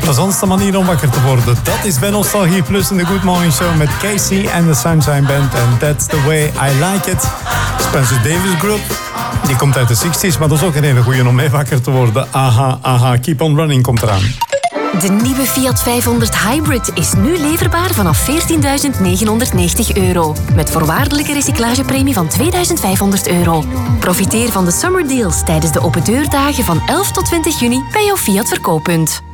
plezantste manier om wakker te worden. Dat is bij Nostalgie Plus in de Good Morning Show met Casey en de Sunshine Band. En That's the Way I Like It. Spencer Davis Group. Die komt uit de 60s, maar dat is ook een hele goeie om mee wakker te worden. Aha, aha, Keep on Running komt eraan. De nieuwe Fiat 500 Hybrid is nu leverbaar vanaf €14.990. Met voorwaardelijke recyclagepremie van €2.500. Profiteer van de summer deals tijdens de open deurdagen van 11 tot 20 juni bij jouw Fiat verkooppunt.